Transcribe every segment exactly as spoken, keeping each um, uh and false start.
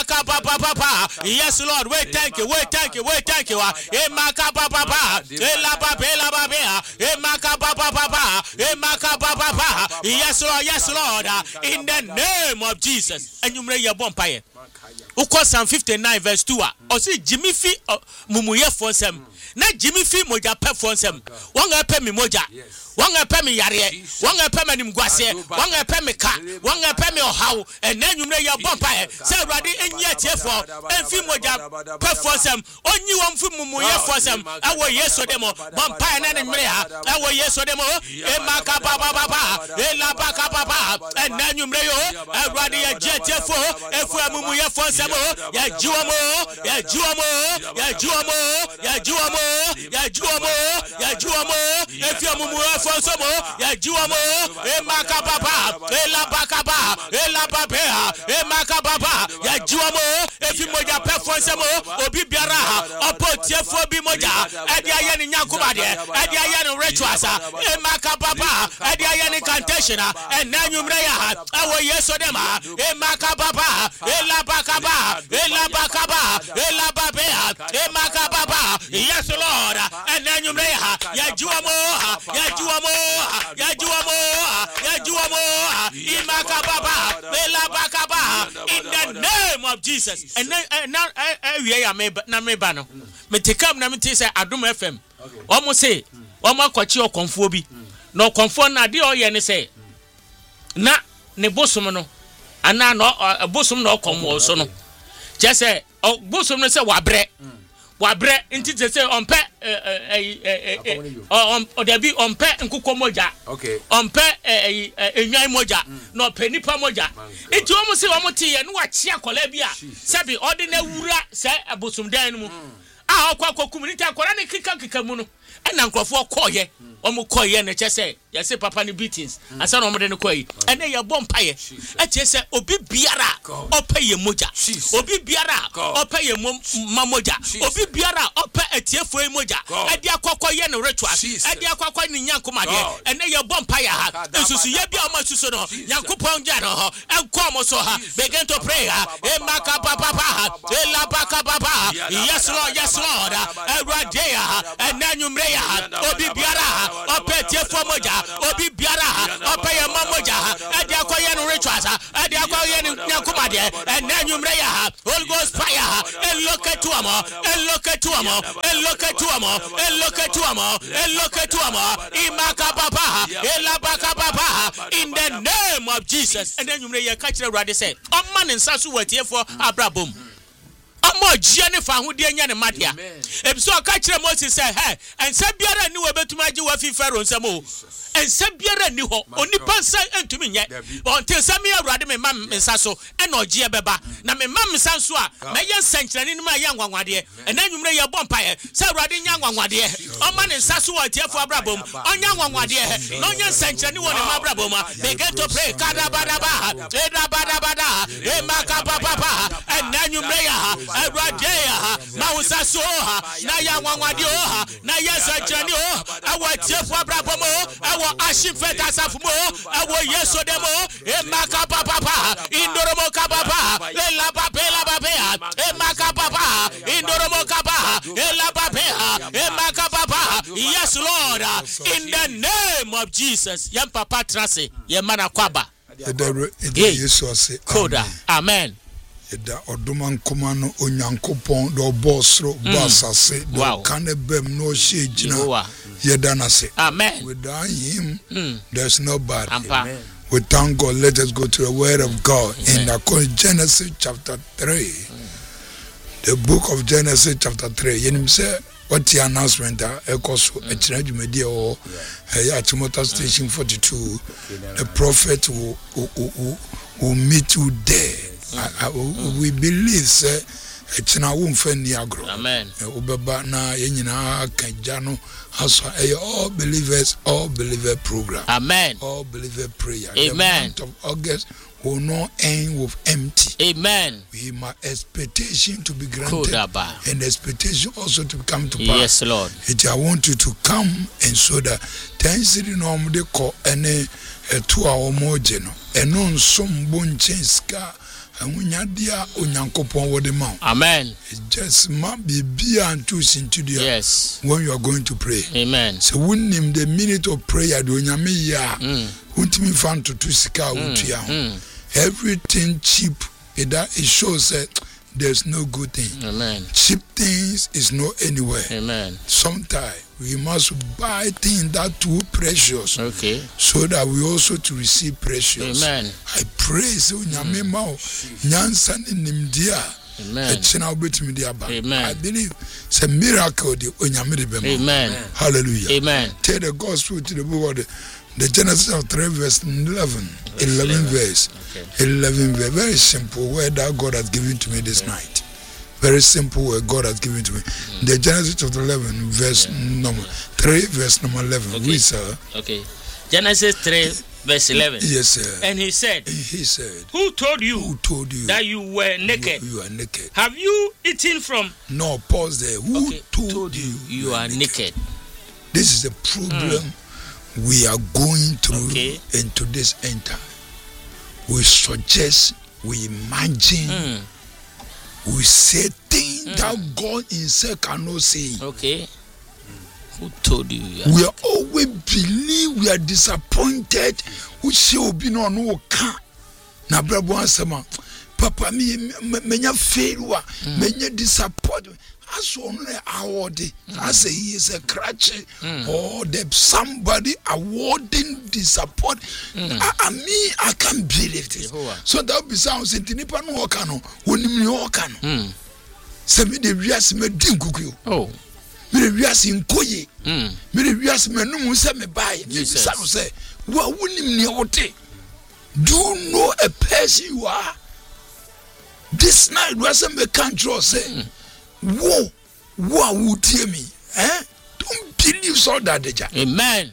Emakaba Papa. Yes, Lord, we thank you, we thank you, we thank you. Emakaba Papa. Elaba Bela Babea. Emakaba Papa. Emakaba Papa. Yes, Lord, yes, Lord. In the name of Jesus. And you may your bonfire. Uko Psalm fifty-nine verse two. Or see Jimmy Fi Mumuye for some. Na Jimmy Fi moja pe for some. Wanga pe mi moja. Wanga pe mi yare. Wanga pe mi mgwase. Wanga pe mi ka. Wanga pe mi ohaw. And then you may your bonfire. Say ready and yet for. And fi moja pe for some. Only one fi mumuye for some. I will yes or demo. Bonfire na ni mrea. I will yes or demo. Emaka baba baba. Ela baka baba. And then you may yo. I ready a jet for. If we mumuye for some. Ya juamo. Ya juamo. Ya juamo. Ya juamo. Ya juamo. Ya juamo. If you mumuye for some. Ya juamo. Emaka baba. Ela baka baba. Ela babea. Emaka baba. Ya juamo. If you moja pe for some. Obi biara. Opo tie for bi moja. Edi aye ni nyakuba de. Edi aye ni rituals. Emaka baba. Edi aye ni cantation. And now you mreya. Awo yeso dema. Emaka baba. Ela baka baba. Ela baka baba. Ela babea. Emaka baba. Yes Lord. And then you mreya. Ya juamo. Ya juamo. Ya juamo. Ya juamo. Emaka baba. Ela baka baba. In the name of Jesus. And then now we are me na me ba no. Me take am na me say Adum F M. Omo say omo akwachi okonfo bi. No okonfo na de oye ne say na ne bosom no ana no bosom no okonwo so no. Je say bosom no say wabre. Wabre nti say onpe eh eh on odabi onpe nkukọ moja. Okay. Onpe eh enwan moja. No penipa moja. Enti omo say omo tie no wachi akola bi a. Sabi ordinary wura say abosom dan no mu. Ah okwa community akola ne kika kika mu no. Ena nkrofo koye. Omo koye na che say ya say papa ni beatings. Asa no omo de no koye. Ena ye bompaye. E che say obi biara opaye moja. Obi biara opaye mamoja. Obi biara opa etiefo moja. E dia kokoye no rituals. E dia kokoye ni nyankoma de. Ena ye bompaye ha. Esusu ye bia omo susu no. Nyankopon ja no ho. Enko mo so ha. Begin to pray ha. E maka papa ha. E la baka baba. Yes Lord, yes Lord. E radea ha. Ena nyumre ya. Obi biara opa etiefo moja. Obi biara opa ye mamoja. E dia koye no rituals. E dia koye ni nyankoma de. Ena nyumre ya. Holy Ghost fire. E look at to amo. E look at to amo. E look at to amo. E look at to amo. E look at to amo. Imaka baba. E la baka baba. In the name of Jesus. And then you may catch the radio say, "Oh man, in Sasu were here for Abraham." Amo Jennifer who dear Yan Matia. If so, catch the Moses say, "Hey, and Sabiara knew about to my Jew of Pharaoh Samo." And Sabiara knew only person and to me yet. Until Samia Radame Mam Sasso and no Gia Beba. Now, my mam Sansua, my young sanctuary in my young one, dear. And then you may your bonfire. So riding young one, dear. Oh man in Sasu, dear for Abraham. On young one, dear. No young sanctuary one in my Braboma. They get to pray. Kadabadaba. Edabadabada. Emaka Papa. And then you may have. I read there. Now Sasoha. Now young one, dear. Now yes, I journey. I want dear for Abraham. I want Ashim Fetas of Mo. I want yes or demo. Emaka Papa. Indoromo Kababa. Ela Babela Babea. Emaka Papa. Indoromo Kaba. Ela Babea. Emaka Papa. Yes, Lord. In the name of Jesus. Yam Papa Trase. Yamana Kwaba. Koda. Amen. Eda oduman komano onyankopon do bosro basase do kanebem no shejina yedana se. Amen. Without him mm. there's nobody. Amen. We thank God. Let us go to the word of God. Amen. In the Genesis chapter three. Mm. The book of Genesis chapter three. You say what the announcement are echoes a change media or at Timothy station forty-two. The prophet will, will, will, will meet you there. I, I, we believe say it's na wumfa ni agro. Amen. Obeba na yenyina kanjano aso all believers all believer program. Amen. All believer prayer. Amen. The month of August will not end with empty. Amen. We my expectation to be granted Kodaba. And expectation also to come to pass. Yes, Lord. It I want you to come and so that things you know they call any two hour more general and on some bon change Amunyadia onyankopon wo de ma. Amen. Just ma be and choose into the yes when you are going to pray. Amen. So when him the minute of prayer do nyame ya. Mm. Untimi fan to to sika utua. Everything cheap it that it shows that there's no good thing. Amen. Cheap things is not anywhere. Amen. Sometimes we must buy things that too precious. Okay. So that we also to receive precious. Amen. I pray so nyame ma o nyansa nimdia. Amen. Amen. I believe it's a miracle the onyame de bema. Amen. Hallelujah. Amen. Take the gospel to the book of the, the Genesis of three verse eleven. eleven verse. Okay. eleven verse. Very simple word that God has given to me this yeah. night. Very simple word God has given to me. Mm. The Genesis of eleven verse yeah. number yeah. three verse number eleven. Okay. Read, sir. Okay. Genesis three verse eleven. Yes, sir. And he said, He said, Who told you? Who told you that you were naked? You, you are naked. Have you eaten from? No, pause there. Who okay. told, told you you, you are naked? naked? This is the problem mm. we are going through okay. into this end time. We suggest, we imagine, mm. we say things mm. that God himself cannot say. Okay. Who told you? you we are always believe we are disappointed. We shall be no no can. Na brabo ansema. Papa me menya failure, menya disappointment. As on awarded, as he is a crutch mm. or the somebody awarding disappointment. Mm. I, I mean, I can't believe this. Yehovah. So that be sounds in Tinipa no Okano, when you Okano. Send me the Rias Medinkuku. Oh. Me wiase nkoye mm me wiase menum se me bae me bisa no say wa wonim ne wote. Do you know a person you are? This night was me control say mm. wo wo would hear me eh don't believe so that deja. Amen.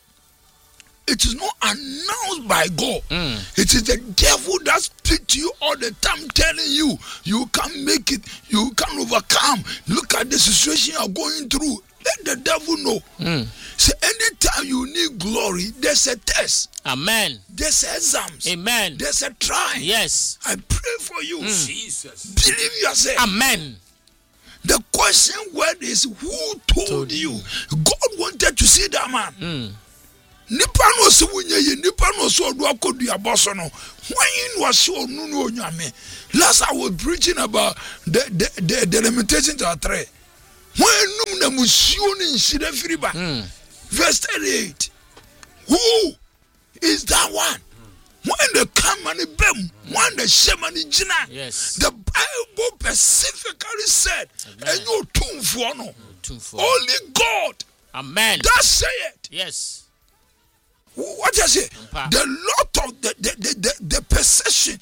It is not announced by God. Mm. It is the devil that speaks to you all the time, telling you you can make it, you can overcome. Look at the situation you are going through. Let the devil know. Mm. So anytime you need glory, there's a test. Amen. There's exams. Amen. There's a try. Yes. I pray for you. Mm. Jesus. Believe yourself. Amen. The question word is who told, told you? God wanted to see that man. Mm. Nipa no se wunye ye nipa no so do akodu aboso no when was so no no nyame. Last I was preaching about the the the, the limitation to three when num na musuo ni nsire firiba verse thirty-eight. Who is that one? When the come and bem when the shaman jina. Yes, the Bible specifically said and you tumfo no only God. Amen. That say it. Yes. What is it? The lot of the the the the, the possession.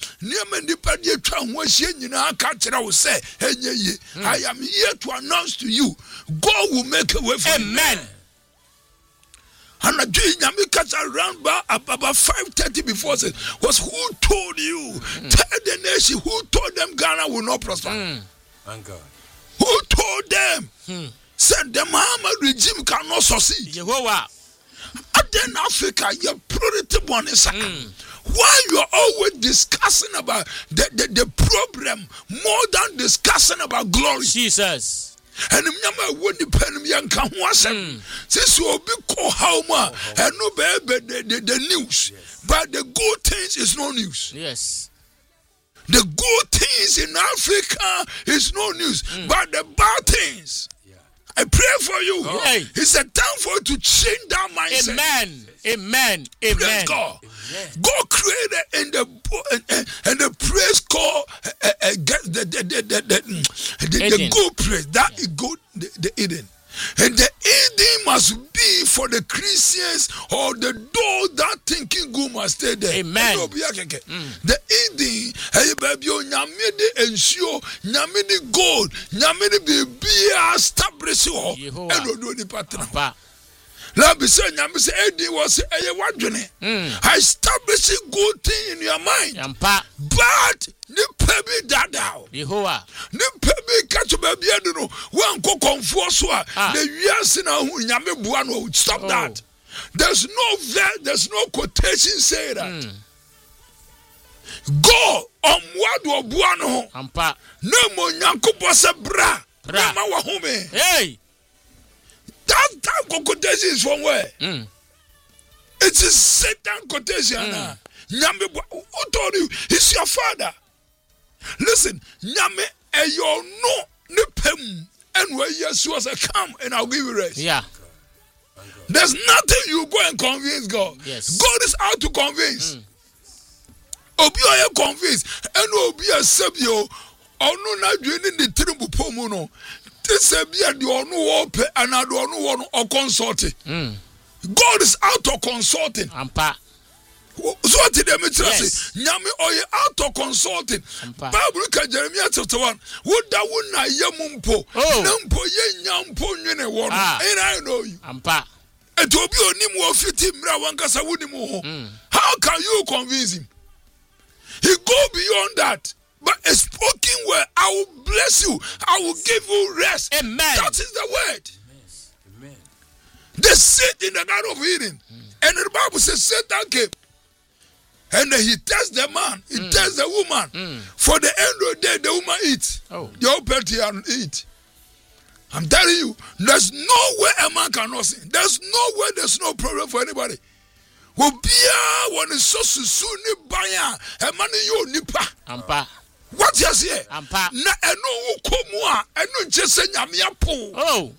I am here to announce to you, God will make a way for you. Amen. And I do catch around about five thirty before said was who told you? Mm. Tell the nation who told them Ghana will not prosper. Mm. Thank God. Who told them? Mm. Said the Muhammad regime cannot succeed. Jehovah. In Africa, you're priority one is mm. Why you're always discussing about the, the, the problem more than discussing about glory? Jesus. And I'm when the pen young can was since you will be called how much and no baby the, the, the news. Yes. But the good things is no news. Yes. The good things in Africa is no news. Mm. But the bad things. I pray for you. Oh. Hey. It's a time for you to change that mindset. Amen. Amen. Amen. Praise God. Amen. God created in the and, and the praise called uh, uh, the the the the, the, the, the good praise that yeah. is good the, the Eden. And the Eden must be for the Christians or the those that thinking good must stay there. Amen. Mm. The Eden, hey baby, nyame de ensure, nyame de gold, nyame de be established. And do the partner. Let me say, nyame say Eden was a wadwene. I establish a good thing in your mind. But ni pebi dada. Yehovah. Ni pebi catch baby no one go comfort so the years na hu nyame bua no stop that. There's no there, there's no quotation say that. Mm. Go on what do buano. Ampa. No mo nyankopo se bra. Bra. Ma wa home. Hey. That that quotation is from where? Mm. It is Satan quotation. Mm. Nyame who told you? He's your father. Listen, Nyame eyo no ne pem and where yes was a come and I'll give you rest. Yeah. There's nothing you go and convince God. Yes. God is out to convince. Mm. Obi oye convince and obi a sebio onu na dwene ne trimbu pomu no. Sebia the onu ope and adu onu one or consulting. Mm. God is out of consulting. Ampa. So what did them say? Nyame oye out of consulting. Bible ka Jeremiah chapter one. Would that one na yemumpo? Nampo ye nyampo nwene won. And I know you. Ampa. Et obi onim wo fiti mra wankasa wonimu ho. How can you convince him? He go beyond that. But a spoken word, I will bless you. I will give you rest. Amen. That is the word. Amen. They sit in the Garden of Eden. Mm. And the Bible says Satan came. And then he tells the man, he mm. tells the woman, mm. for the end of the day, the woman eats. Oh. They open here and eat. I'm telling you, there's no way a man cannot sin. There's no way there's no problem for anybody. Obia when is so soon baya, a man you nipa. Ampa. What you say? Ampa. Na eno ukomua, eno jese nyamia po. Oh.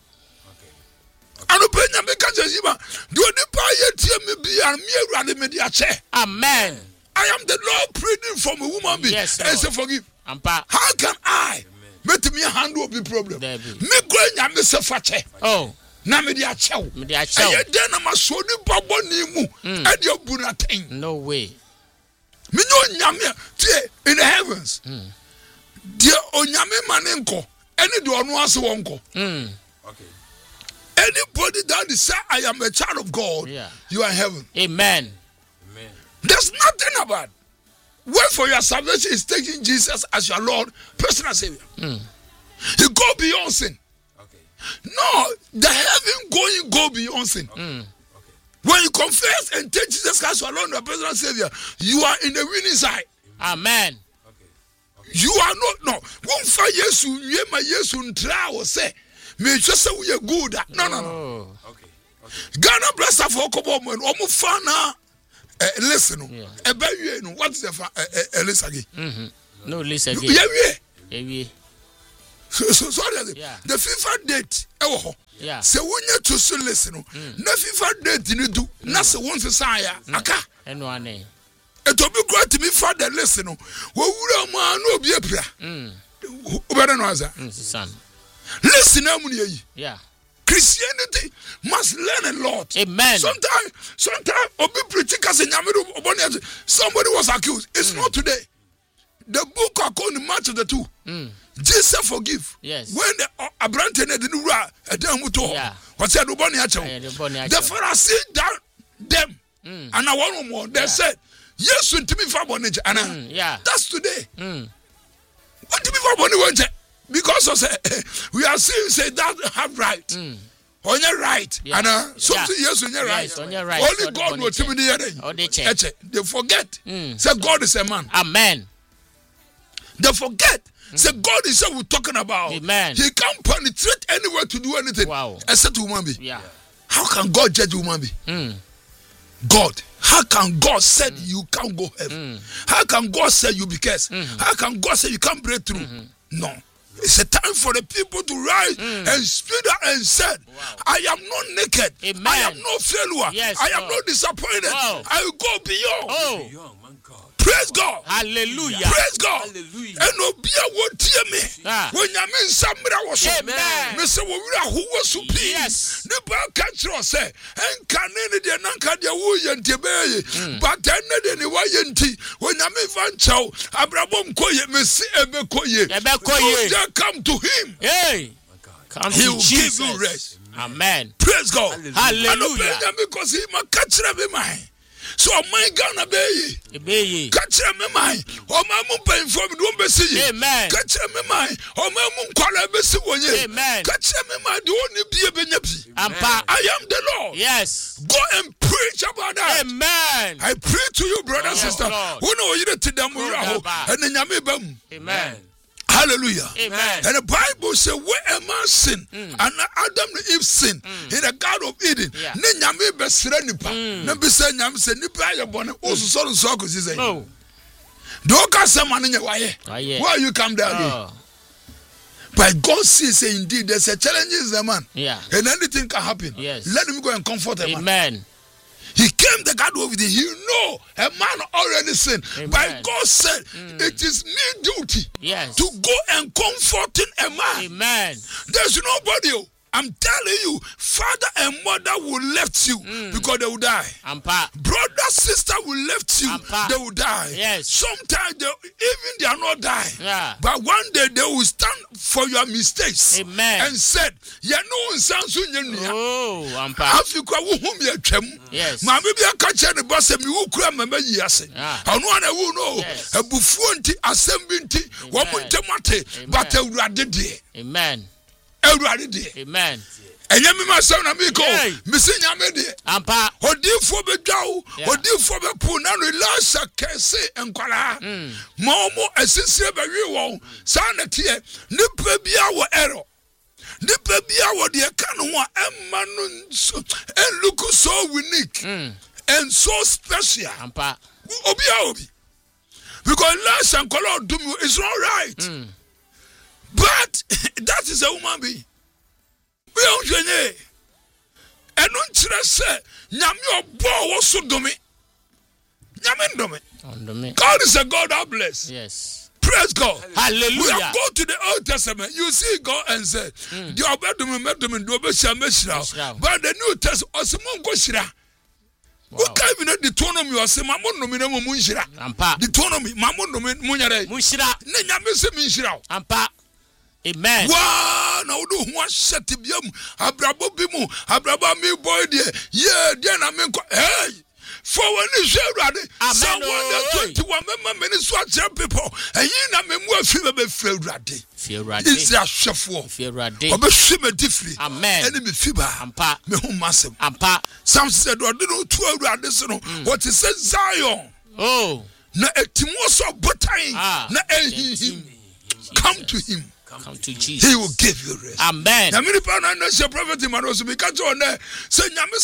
Ano pe nyame ka jesiba. Do nipa ye tie me bia me awurade me dia che. Amen. I am the Lord pleading from a woman being. Yes, and say forgive. Ampa. How can I make me handle the problem? Me go nyame se fache. Oh. Na me dia che. Me dia che. Aye den na maso ni babo ni mu. E dia bu na ten. No way. Me no nyame tie in the heavens. Dia onyame manenko. Any do onu ase wonko. Mm. Okay. Anybody that is say I am a child of God, yeah. You are in heaven. Amen. Amen. There's nothing about it. Wait for your salvation is taking Jesus as your Lord, personal Savior. Mm. You go beyond sin. Okay. No, the heaven going go beyond sin. Okay. Mm. Okay. When you confess and take Jesus as your Lord, your personal Savior, you are in the winning side. Amen. Okay. You are not no. Won't fight Yesu. You my Yesu ntra or say. Me just say we are good. No, no, no. Okay. Okay. Ghana bless us for couple men. Omo fana. Listen. Ebe wie no. What is the fa? Listen again. Mhm. No, listen again. Yeah, yeah. Yeah. So, so sorry. Yeah. The FIFA date. Eh, yeah. Se wonye to so listen. Na FIFA date ni do. Na se won se san ya. Aka. Eno ane. Etobi kwa timi fa the listen. Wo wura ma na obi apira. Mm. Obere no aza. Mm, son. Listen, yeah. Christianity must learn a lot. Amen. Sometimes, sometimes, somebody was accused. It's mm. not today. The book according to March of the two. Mm. Jesus forgive. Yes. When the Abrante didn't run, a damn yeah. What's that? The Pharisees down them, mm. and I want more. They yeah. said, "Yes, to me for one mm. Yeah, that's today. Mm. What to me for one because of say, we are saying say that have right. Mm. On your right, yeah. and uh, something yeah. yes on your right. Yes, on your right. Only God will tell me the They forget. Mm. Say God is a man. Amen. They forget. Mm. Say God is what we're talking about. Amen. He can't penetrate anywhere to do anything. Wow. Except human being. Yeah. How can God judge human being? Mm. God. How can God say mm. you can't go heaven? Mm. How can God say you be cursed? Mm-hmm. How can God say you can't break through? Mm-hmm. No. It's a time for the people to rise mm. and speak and said, wow. I am not naked. Amen. I am not failure. Yes, I am God. Not disappointed. Wow. I will go beyond. Oh. beyond Praise God. Hallelujah. Praise God. Hallelujah. And no be a word to me. When you mean somebody was Amen. Mister Wura who was to be. Yes. The bad catcher say, and can any de nanka de wu and tebe. But then any wayanti when you mean Van Chow, Abraham Koye, Messi Ebe Koye. Ebe Koye. Come to him. Hey. Come he will Jesus. Give you rest. Amen. Praise God. Hallelujah. Hallelujah. Because he might catch them in mind. So my Ghana be be catch me mine. Oh my mum paying for me don't be see. Amen. Catch me mine. Oh my mum call be see one ye. Amen. Catch me mine. The only be a benyapi. I am the Lord. Yes. Go and preach about that. Amen. I pray to you, brother and oh, sister. Who know you to them and then yami bam. Amen. Hallelujah. Amen. And the Bible says, where a man sin, mm. and Adam and Eve sin mm. in the Garden of Eden, ne nyame be sere nipa. Na be say nyame se nipa ya bone, o so so so ko si say. No. Do ka say man nya waye. Why you come down here? But God sees say indeed there's a challenge in the man. Yeah. And anything can happen. Yes. Let him go and comfort him. Amen. He came the God of the he know a man already sinned. But God said mm. it is me duty yes. to go and comforting a man. Amen. There's nobody. I'm telling you, father and mother will left you mm. because they will die. Ampa. Brother, sister will left you, Ampa. They will die. Yes. Sometimes they, even they are not dying. Yeah. But one day they will stand for your mistakes. Amen. And said, "Ya no sansu nyenya." Oh, Ampa. Africa wo hum ya twam. Yes. Ma me bia ka che ne boss mi wo kura mama yi ase. Ono ana wo no. Abufuo nti asem nti wo mo ntemate but awurade de. Amen. Amen. And you must say, Amico, Missing Yamedi, Ampa, Odifo Bejow, Odifo Bepunano, Lasa Kese and Kala, Momo, a sincere Bario, Sanatia, Nipabia were error. Nipabia were the Akanua, and Manun, and look so unique and so special. Ampa, Obi, because Lasa and Kala do is all right. But that is a woman being. We don't know. And don't say, Nyami obo was so dummy. Nyami God is a God that bless. Yes. Praise God. Hallelujah. We have go to the Old Testament. You see God and say, the obedum medum do be shira. But the New Testament osimo go shira. Who can't even Deuteronomy or say Mamon nomina munshira. Ampa. Deuteronomy, Mamon nomin munyare. Munshira. Nyami se minshira. Ampa. Amen. Wow, now do one set to be abrabo bimu, abraba me boy dear. Yeah, then I mean, hey, for when you share ready, someone that twenty-one minutes watch people, and you know me more feel be feel ready. Feel ready. It's a shuffle. Feel ready. Obe shime differently. Amen. Enemy fiba. Ampa. Me who massive. Ampa. Some said, "I don't two ready." So what is it, Zion? Oh, na etimoso botain na ehim. Come to him. Come to Jesus. He will give you rest. Amen. Nyame nipa na na prophet man also be catch on there. Say nyame